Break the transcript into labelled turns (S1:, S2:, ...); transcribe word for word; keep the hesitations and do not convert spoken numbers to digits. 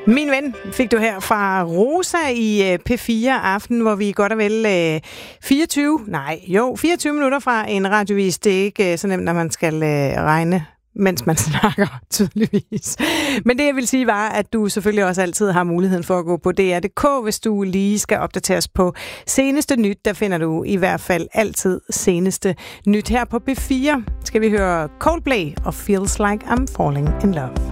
S1: Min ven fik du her fra Rosa i P fire Aften, hvor vi godt og vel øh, fireogtyve, nej, jo, fireogtyve minutter fra en radiovis. Det er ikke øh, så nemt, når man skal øh, regne, mens man snakker, tydeligvis. Men det, jeg vil sige, var, at du selvfølgelig også altid har muligheden for at gå på D R punktum d k, hvis du lige skal opdateres på seneste nyt. Der finder du i hvert fald altid seneste nyt. Her på P fire skal vi høre Coldplay og Feels Like I'm Falling in Love.